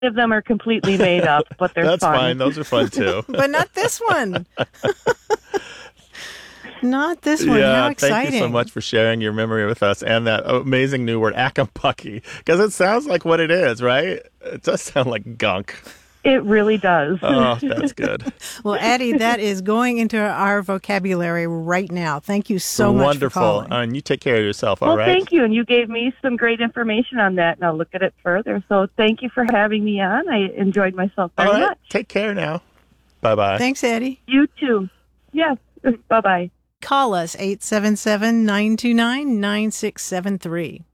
of them are completely made up, but they're That's fun. fine. Those are fun too. But not this one. Not this one. Yeah, How exciting. thank you so much for sharing your memory with us and that amazing new word, Acampucky, because it sounds like what it is, right? It does sound like gunk. It really does. Oh, that's good. Well, Addie, that is going into our vocabulary right now. Thank you so much for calling. Wonderful. And you take care of yourself, all Well, right? thank you. And you gave me some great information on that, and I'll look at it further. So thank you for having me on. I enjoyed myself very All right. much. Take care now. Bye-bye. Thanks, Addie. You too. Yes. Bye-bye. Call us 877-929-9673.